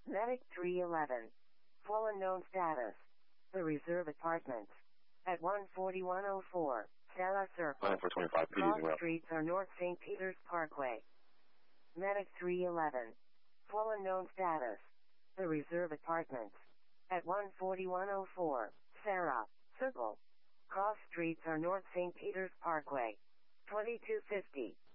Medic 311. Full unknown status. The Reserve Apartments. At 14104, Sarah Circle. 9425, please Cross using route. streets are North St. Peter's Parkway. Medic 311. Full unknown status. The Reserve Apartments. At 14104, Sarah Circle. Cross streets are North St. Peter's Parkway. 2250.